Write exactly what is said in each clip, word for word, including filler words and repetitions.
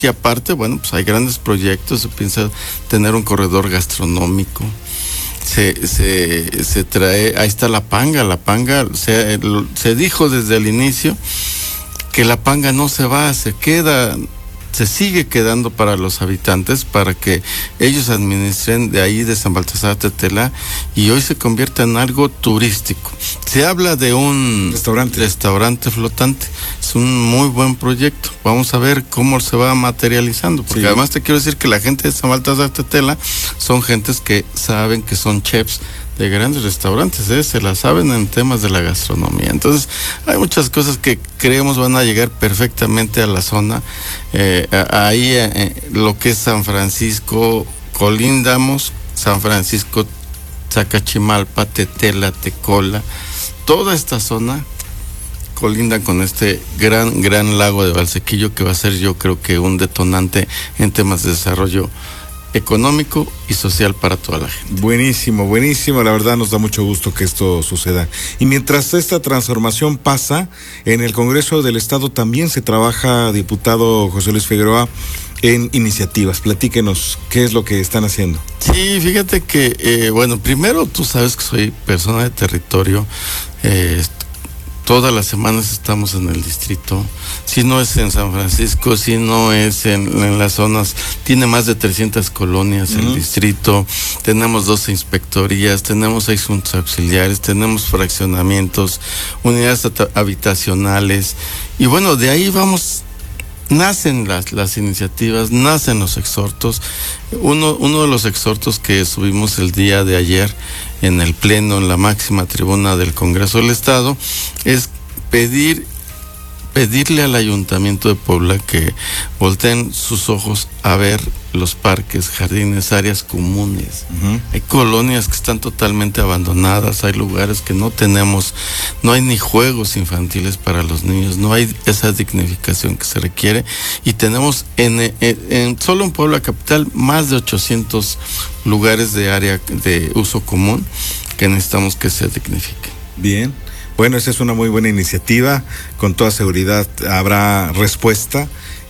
Y aparte, bueno, pues hay grandes proyectos, se piensa tener un corredor gastronómico. Se, se, se trae, ahí está la panga, la panga, se, se dijo desde el inicio que la panga no se va, se queda, se sigue quedando para los habitantes, para que ellos administren de ahí de San Baltasar Tetela, y hoy se convierte en algo turístico. Se habla de un restaurante, restaurante flotante, es un muy buen proyecto. Vamos a ver cómo se va materializando, porque sí. Además te quiero decir que la gente de San Baltasar Tetela son gentes que saben que son chefs de grandes restaurantes, ¿eh? Se la saben en temas de la gastronomía. Entonces, hay muchas cosas que creemos van a llegar perfectamente a la zona. Eh, ahí, eh, lo que es San Francisco, colindamos, San Francisco, Zacachimalpa, Tetela, Tecola, toda esta zona colinda con este gran, gran lago de Valsequillo, que va a ser, yo creo que un detonante en temas de desarrollo económico y social para toda la gente. Buenísimo, buenísimo, la verdad nos da mucho gusto que esto suceda. Y mientras esta transformación pasa, en el Congreso del Estado también se trabaja, diputado José Luis Figueroa, en iniciativas. Platíquenos, ¿qué es lo que están haciendo? Sí, fíjate que, eh, bueno, primero tú sabes que soy persona de territorio, eh, todas las semanas estamos en el distrito, si no es en San Francisco, si no es en, en las zonas, tiene más de trescientas colonias uh-huh. el distrito, tenemos doce inspectorías, tenemos seis juntos auxiliares, tenemos fraccionamientos, unidades habitacionales, y bueno, de ahí vamos, nacen las, las iniciativas, nacen los exhortos. Uno, uno de los exhortos que subimos el día de ayer en el pleno, en la máxima tribuna del Congreso del Estado, es pedir, pedirle al Ayuntamiento de Puebla que volteen sus ojos a ver los parques, jardines, áreas comunes. Uh-huh. Hay colonias que están totalmente abandonadas, hay lugares que no tenemos, no hay ni juegos infantiles para los niños, no hay esa dignificación que se requiere, y tenemos en, en, en solo en Puebla capital más de ochocientos lugares de área de uso común que necesitamos que se dignifiquen. Bien. Bueno, esa es una muy buena iniciativa, con toda seguridad habrá respuesta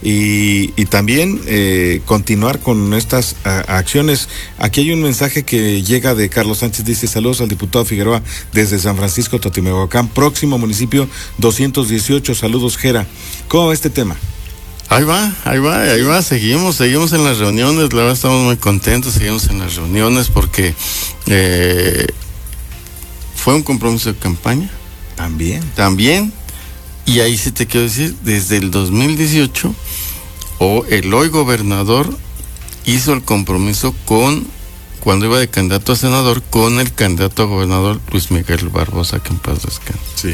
y, y también eh, continuar con estas a, acciones. Aquí hay un mensaje que llega de Carlos Sánchez, dice: saludos al diputado Figueroa desde San Francisco Totimehuacán, próximo municipio doscientos dieciocho, saludos Jera. ¿Cómo va este tema? Ahí va, ahí va, ahí va, seguimos, seguimos en las reuniones, la verdad estamos muy contentos, seguimos en las reuniones porque eh, fue un compromiso de campaña. También. También, y ahí sí te quiero decir, desde el dos mil dieciocho, o el hoy gobernador hizo el compromiso con, cuando iba de candidato a senador, con el candidato a gobernador Luis Miguel Barbosa, que en paz descanse. Sí.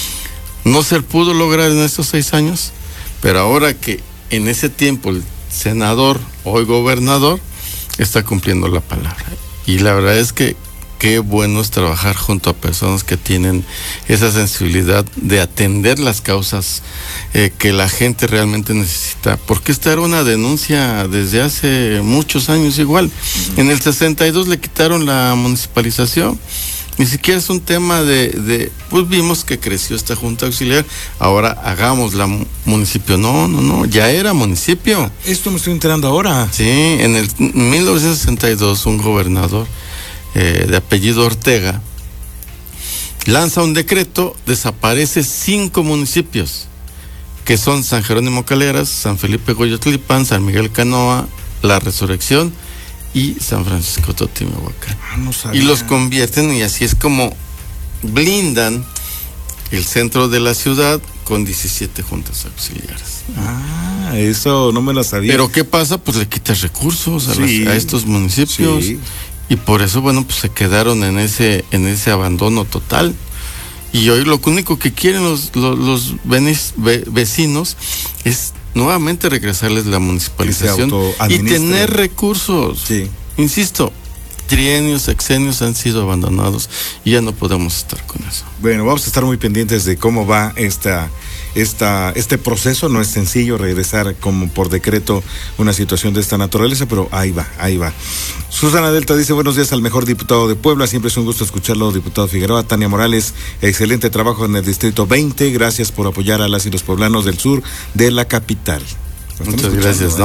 No se pudo lograr en estos seis años, pero ahora que en ese tiempo el senador, hoy gobernador, está cumpliendo la palabra. Y la verdad es que qué bueno es trabajar junto a personas que tienen esa sensibilidad de atender las causas eh, que la gente realmente necesita, porque esta era una denuncia desde hace muchos años igual. Uh-huh. En el sesenta y dos le quitaron la municipalización, ni siquiera es un tema de, de, pues vimos que creció esta junta auxiliar, ahora hagamos la municipio. No, no, no, ya era municipio. Esto me estoy enterando ahora. Sí, en el mil novecientos sesenta y dos un gobernador Eh, de apellido Ortega lanza un decreto, desaparece cinco municipios que son San Jerónimo Caleras, San Felipe Goyotlipán, San Miguel Canoa, La Resurrección y San Francisco Totimehuacán. Ah, no sabía. Y los convierten, y así es como blindan el centro de la ciudad con diecisiete juntas auxiliares. Ah, eso no me lo sabía. Pero ¿qué pasa? Pues le quitas recursos a, sí, las, a estos municipios. Sí. Y por eso, bueno, pues se quedaron en ese en ese abandono total. Y hoy lo único que quieren los los, los venis, ve, vecinos es nuevamente regresarles la municipalización y tener recursos. Sí. Insisto, trienios, sexenios han sido abandonados y ya no podemos estar con eso. Bueno, vamos a estar muy pendientes de cómo va esta Esta, este proceso. No es sencillo regresar como por decreto una situación de esta naturaleza, pero ahí va, ahí va. Susana Delta dice: buenos días al mejor diputado de Puebla, siempre es un gusto escucharlo, diputado Figueroa. Tania Morales: excelente trabajo en el distrito veinte, gracias por apoyar a las y los poblanos del sur de la capital. Muchas gracias. ¿No?